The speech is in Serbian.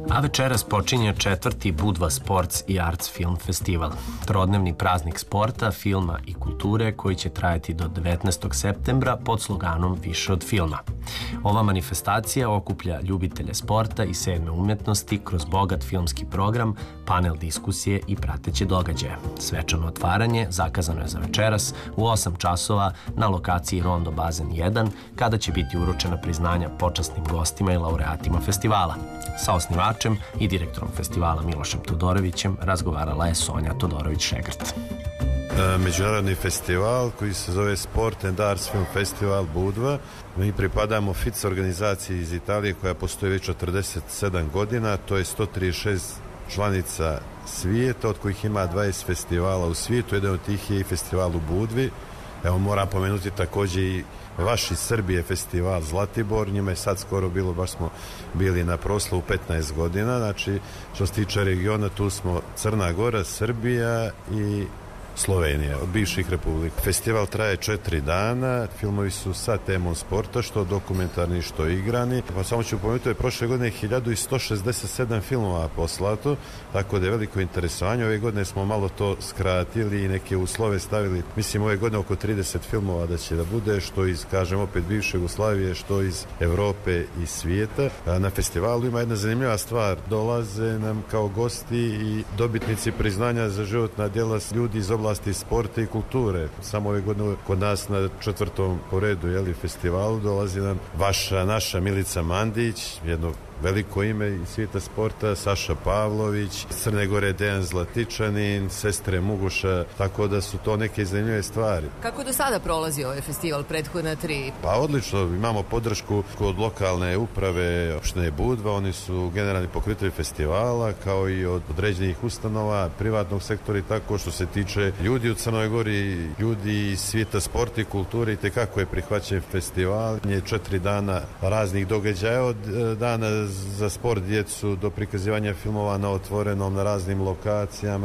A večeras počinje 4. Budva Sports i Arts Film Festival, trodnevni praznik sporta, filma i kulture koji će trajati do 19. septembra pod sloganom Više od filma. Ova manifestacija okuplja ljubitelje sporta i sedme umjetnosti kroz bogat filmski program, panel diskusije i prateće događaje. Svečano otvaranje zakazano je za večeras u 8 časova na lokaciji Rondo Bazen 1, kada će biti uručena priznanja počasnim gostima i laureatima festivala. Sa osnivačem i direktorom festivala Milošem Todorovićem razgovarala je Sonja Todorović-Šegrt. Međunarodni festival koji se zove Sport and Arts Film Festival Budva. Mi pripadamo FIC organizaciji iz Italije koja postoji već 47 godina, to je 136 članica svijeta, od kojih ima 20 festivala u svijetu, jedan od tih je i festival u Budvi. Evo moram pomenuti također i vaš iz Srbije festival Zlatibor, njima je sad skoro bilo, baš smo bili na proslavu 15 godina, znači što se tiče regiona tu smo Crna Gora, Srbija i Slovenija, od bivših republika. Festival traje 4 dana, filmovi su sa temom sporta, što dokumentarni, što igrani. Pa samo ću pomenuti da je prošle godine 1167 filmova poslato, tako da je veliko interesovanje. Ove godine smo malo to skratili i neke uslove stavili. Mislim, ove godine oko 30 filmova da će da bude, što iz, kažem opet, bivše Jugoslavije, što iz Evrope i svijeta. Na festivalu ima jedna zanimljiva stvar. Dolaze nam kao gosti i dobitnici priznanja za životna djela ljudi iz oblasti sporta i kulture. Samo ove godine kod nas na 4. po redu festivalu dolazi nam naša Milica Mandić, jedno veliko ime iz svijeta sporta, Saša Pavlović, Crne Gore Dejan Zlatičanin, sestre Muguša, tako da su to neke zanimljive stvari. Kako do sada prolazi ovaj festival, prethodna 3? Pa odlično, imamo podršku kod lokalne uprave opštine Budva, oni su generalni pokrovitelji festivala, kao i od određenih ustanova, privatnog sektora i tako. Što se tiče ljudi u Crnoj Gori, ljudi iz svijeta sporta i kulture, i tekako je prihvaćen festival. Je 4 dana raznih događaja, od dana za sport djecu do prikazivanja filmova na otvorenom, na raznim lokacijama.